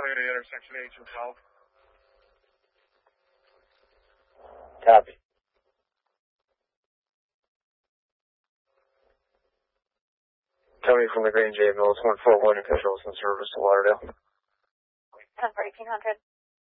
coming to the intersection 8 and 12. Copy. Coming from the Green J Mills, 141 in controls and service to Lauderdale. 10 for 1800.